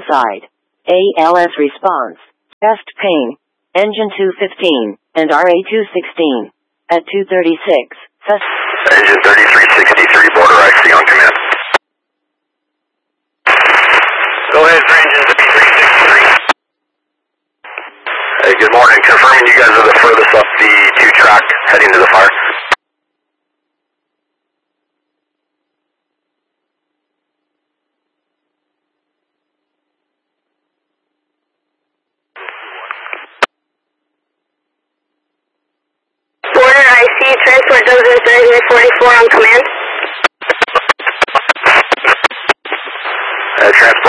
outside. ALS response. Chest pain. Engine 215 and RA 216. At 236. Engine 3363, border IC on command. Go ahead for engine 3363. Hey, good morning. Confirming you guys are the furthest up the 2-track heading to the fire. Border IC, transport dozen 30-44 on command. Transport